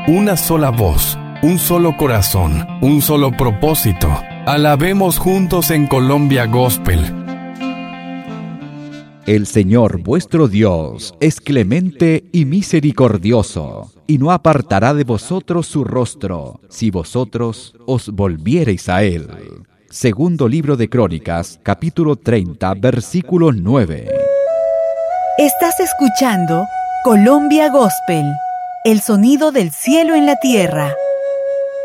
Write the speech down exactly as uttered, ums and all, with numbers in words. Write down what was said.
una sola voz, un solo corazón, un solo propósito. Alabemos juntos en Colombia Gospel. El Señor vuestro Dios es clemente y misericordioso, y no apartará de vosotros su rostro, si vosotros os volviereis a Él. Segundo libro de Crónicas, capítulo treinta, versículo nueve. Estás escuchando Colombia Gospel, el sonido del cielo en la tierra.